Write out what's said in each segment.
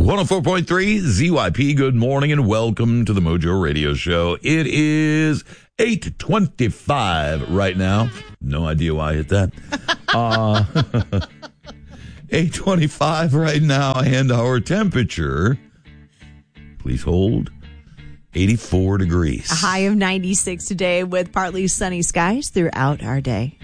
104.3 ZYP. Good morning and welcome to the Mojo Radio Show. It is 8:25 right now. No idea why I hit that. 8:25 right now, and our temperature, please hold, 84 degrees. A high of 96 today with partly sunny skies throughout our day.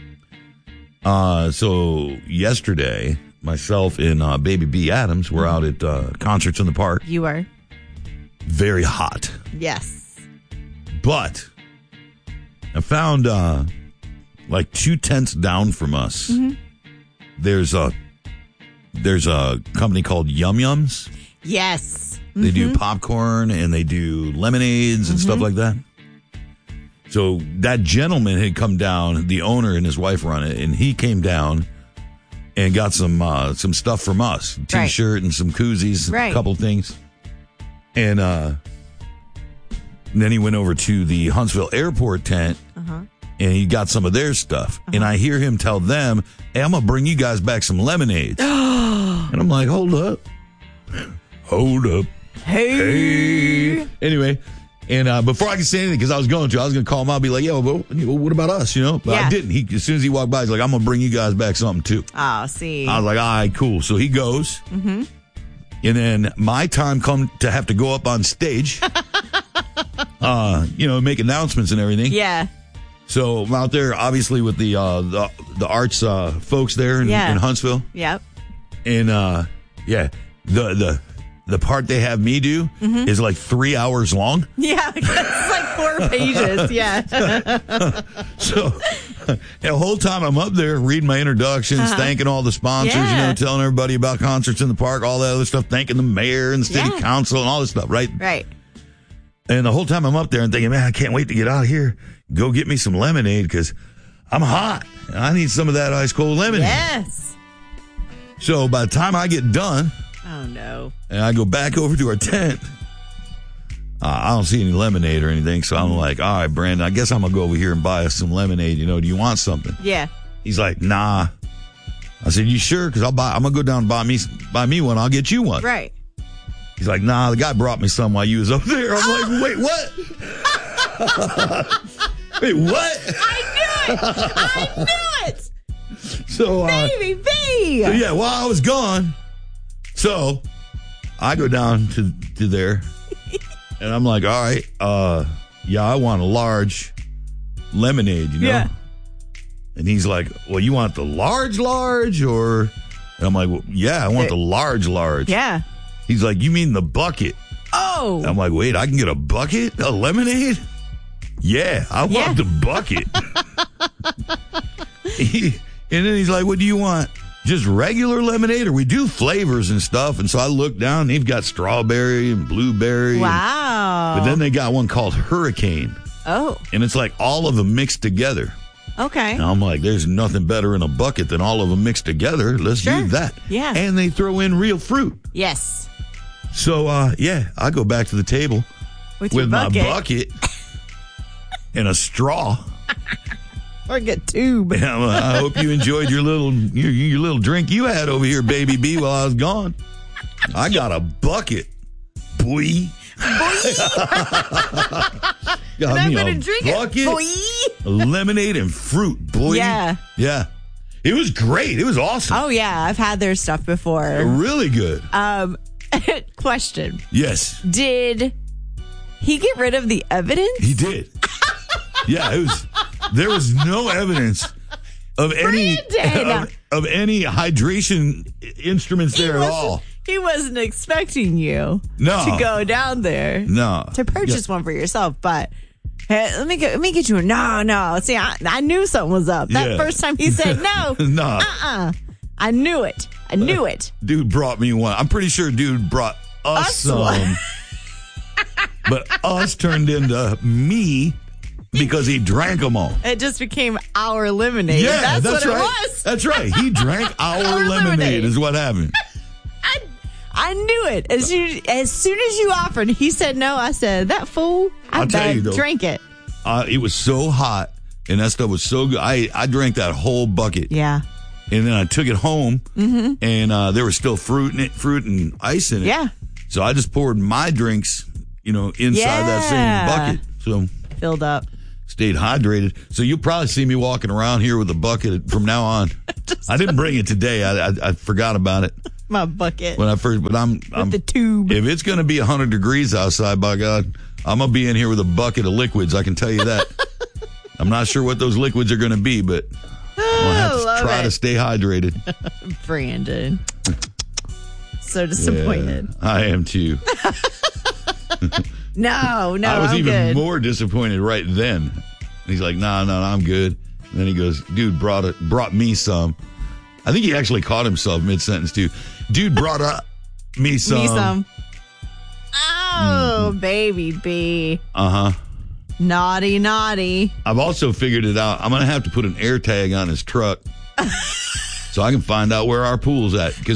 So yesterday, myself and Baby B Adams were out at concerts in the park. You were? Very hot. Yes. But I found like 2 tents down from us. Mm-hmm. There's a company called Yum Yums. Yes. They do popcorn and they do lemonades and stuff like that. So that gentleman had come down, the owner and his wife run it, and he came down and got some stuff from us, T-shirt and some koozies, a couple things. And then he went over to the Huntsville Airport tent and he got some of their stuff. And I hear him tell them, hey, I'm going to bring you guys back some lemonades. And I'm like, hold up. Hey. Anyway, and before I could say anything, because I was going to call him out and be like, yo, what about us, But I didn't. As soon as he walked by, he's like, I'm going to bring you guys back something, too. Oh, see. I was like, all right, cool. So he goes. Mm-hmm. And then my time come to have to go up on stage, make announcements and everything. Yeah. So I'm out there, obviously, with the arts folks there in Huntsville. Yep. And, the part they have me do is like 3 hours long. Yeah, it's like 4 pages. Yeah. So the whole time I'm up there reading my introductions, thanking all the sponsors, telling everybody about concerts in the park, all that other stuff, thanking the mayor and the city council and all this stuff, right? Right. And the whole time I'm up there and thinking, man, I can't wait to get out of here. Go get me some lemonade because I'm hot. And I need some of that ice cold lemonade. Yes. So by the time I get done, oh no, and I go back over to our tent, I don't see any lemonade or anything. So I'm like, all right, Brandon, I guess I'm going to go over here and buy us some lemonade. Do you want something? Yeah. He's like, nah. I said, you sure? Because I'm going to go down and buy me one. I'll get you one. Right. He's like, nah, the guy brought me some while you was up there. I'm like, wait, what? Wait, what? I knew it. So, Baby B. So yeah, while I was gone, so I go down to there, and I'm like, all right, I want a large lemonade, Yeah. And he's like, well, you want the large, or? And I'm like, well, yeah, I want the large. Yeah. He's like, you mean the bucket? Oh. I'm like, wait, I can get a bucket of lemonade? Yeah, I want the bucket. And then he's like, what do you want? Just regular lemonade, or we do flavors and stuff? And so I look down, and they've got strawberry and blueberry. Wow. But then they got one called Hurricane. Oh. And it's like all of them mixed together. Okay. And I'm like, there's nothing better in a bucket than all of them mixed together. Let's do that. Yeah. And they throw in real fruit. Yes. So, I go back to the table with my bucket and a straw. Or get tube. I hope you enjoyed your little drink you had over here, Baby B, while I was gone. I got a bucket, boy. And I'm going to drink bucket, it, boy. Lemonade and fruit, boy. Yeah. Yeah. It was great. It was awesome. Oh, yeah. I've had their stuff before. Really good. Question. Yes. Did he get rid of the evidence? He did. Yeah, there was no evidence of any hydration instruments there at all. He wasn't expecting you to go down there. No. To purchase one for yourself, but hey, let me get you a no. See, I knew something was up. That first time he said no. No. I knew it. Dude brought me one. I'm pretty sure dude brought us some. But us turned into me because he drank them all. It just became our lemonade. Yeah, that's what right. It was. That's right. He drank our lemonade is what happened. I knew it. As soon as you offered, he said no. I said, that fool, I drank it. It was so hot, and that stuff was so good. I drank that whole bucket. Yeah. And then I took it home, and there was still fruit and ice in it. Yeah. So I just poured my drinks, inside that same bucket. So filled up. Stayed hydrated. So you'll probably see me walking around here with a bucket from now on. I didn't bring it today. I forgot about it. My bucket. When I first, but I'm the tube. If it's going to be 100 degrees outside, by God, I'm going to be in here with a bucket of liquids. I can tell you that. I'm not sure what those liquids are going to be, but I'll have to try to stay hydrated. Brandon. So disappointed. Yeah, I am too. No, I was I'm even good. more disappointed right then. He's like, no, I'm good. And then he goes, dude brought me some. I think he actually caught himself mid-sentence too. Dude brought me some. Me some. Oh, baby B. Uh-huh. Naughty. I've also figured it out. I'm going to have to put an air tag on his truck so I can find out where our pool's at. 'Cause